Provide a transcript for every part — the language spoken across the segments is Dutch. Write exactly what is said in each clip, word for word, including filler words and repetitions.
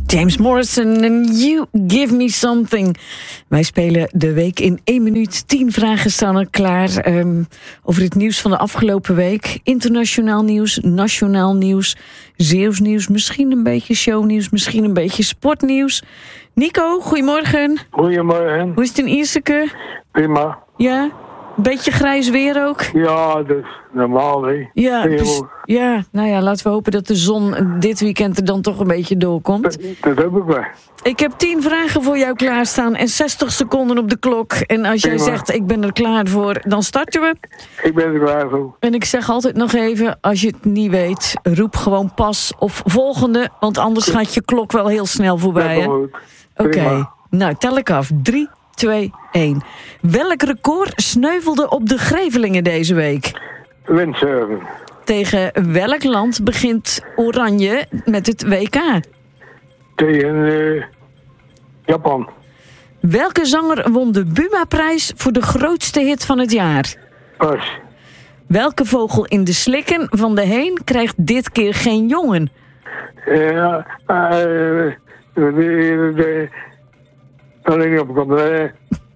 James Morrison en You Give Me Something. Wij spelen de week in één minuut. Tien vragen staan er klaar um, over het nieuws van de afgelopen week. Internationaal nieuws, nationaal nieuws, Zeeuws nieuws, misschien een beetje shownieuws, misschien een beetje sportnieuws. Nico, goedemorgen. Goedemorgen. Hoe is het in Ierseke? Prima. Ja? Een beetje grijs weer ook? Ja, dat is normaal, hè. Ja, dus, ja, nou ja, laten we hopen dat de zon dit weekend er dan toch een beetje doorkomt. Dat, dat heb ik wel. Ik heb tien vragen voor jou klaarstaan en zestig seconden op de klok. En als jij Prima. zegt, ik ben er klaar voor, dan starten we. Ik ben er klaar voor. En ik zeg altijd nog even, als je het niet weet, roep gewoon pas of volgende. Want anders gaat je klok wel heel snel voorbij, hè? Oké, okay. Nou, tel ik af. Drie, twee, één. Welk record sneuvelde op de Grevelingen deze week? Windsurfen. Tegen welk land begint Oranje met het W K? Tegen uh, Japan. Welke zanger won de Buma-prijs voor de grootste hit van het jaar? Pas. Welke vogel in de slikken van de heen krijgt dit keer geen jongen? Ja, uh, uh, de... de kan ik niet opkomen.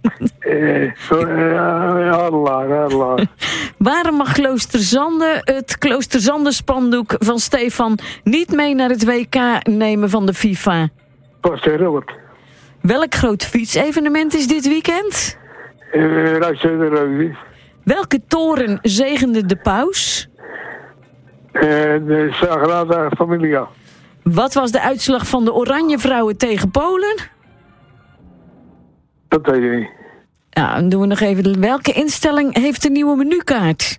Adelaar, adelaar. Waarom mag Kloosterzande het Kloosterzande-spandoek van Stefan niet mee naar het W K nemen van de FIFA? Pas de Robert. Welk groot fietsevenement is dit weekend? Uh, Rijksweg. Welke toren zegende de paus? Uh, de Sagrada Familia. Wat was de uitslag van de Oranje Vrouwen tegen Polen? Dat weet je niet. Ja, dan doen we nog even. Welke instelling heeft de nieuwe menukaart?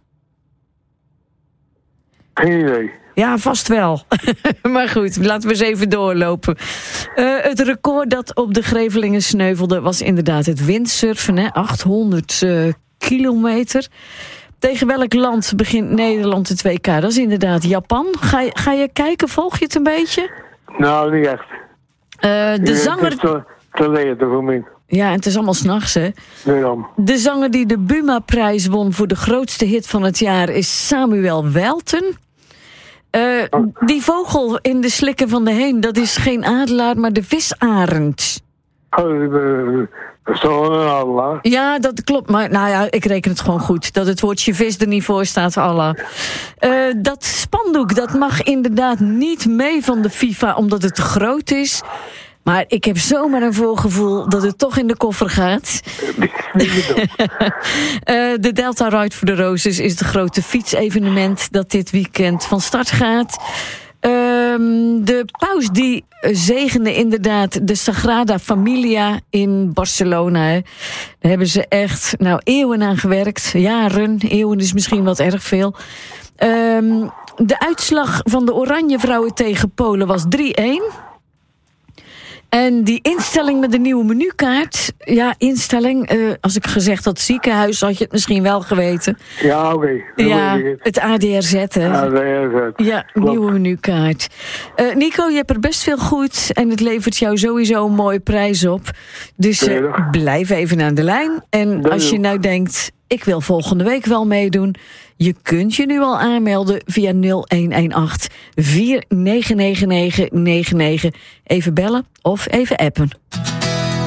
Geen idee. Ja, vast wel. Maar goed, laten we eens even doorlopen. Uh, het record dat op de Grevelingen sneuvelde was inderdaad het windsurfen, hè? achthonderd uh, kilometer. Tegen welk land begint Nederland het W K? Dat is inderdaad Japan. Ga je, ga je kijken, volg je het een beetje? Nou, niet echt. Uh, de zanger... Het is te, te leer voor mij. Ja, en het is allemaal 's nachts, hè? Daarom. De zanger die de Buma-prijs won voor de grootste hit van het jaar is Samuel Welten. Uh, die vogel in de slikken van de heen, dat is geen adelaar, maar de visarend. Oh, dat is toch een adelaar? Ja, dat klopt. Maar nou ja, ik reken het gewoon goed. Dat het woordje vis er niet voor staat, Allah. Uh, dat spandoek, dat mag inderdaad niet mee van de FIFA, omdat het te groot is. Maar ik heb zomaar een voorgevoel dat het toch in de koffer gaat. uh, de Delta Ride for the Roses is het grote fietsevenement dat dit weekend van start gaat. Uh, de paus die zegende inderdaad de Sagrada Familia in Barcelona. Hè. Daar hebben ze echt nou, eeuwen aan gewerkt. Jaren, eeuwen is misschien wat erg veel. Uh, de uitslag van de Oranje Vrouwen tegen Polen was drie-één. En die instelling met de nieuwe menukaart... Ja, instelling, uh, als ik gezegd had ziekenhuis... had je het misschien wel geweten. Ja, oké. Okay. Ja, het A D R Z, hè. A D R Z. Ja, klopt. Nieuwe menukaart. Uh, Nico, je hebt er best veel goed... en het levert jou sowieso een mooie prijs op. Dus uh, blijf even aan de lijn. En dat als je nou denkt... ik wil volgende week wel meedoen... je kunt je nu al aanmelden via nul een een acht vier negen negen negen negen negen. Even bellen of even appen.